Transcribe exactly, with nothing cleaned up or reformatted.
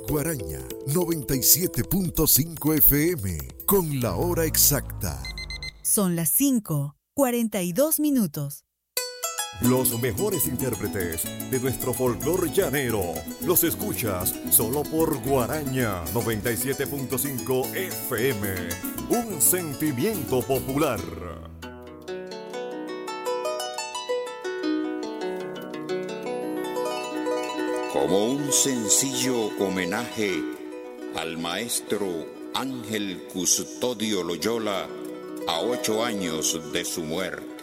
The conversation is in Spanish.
Guaraña noventa y siete punto cinco F M con la hora exacta. Son las cinco, cuarenta y dos minutos. Los mejores intérpretes de nuestro folclor llanero los escuchas solo por Guaraña noventa y siete punto cinco F M. Un sentimiento popular. Como un sencillo homenaje al maestro Ángel Custodio Loyola a ocho años de su muerte.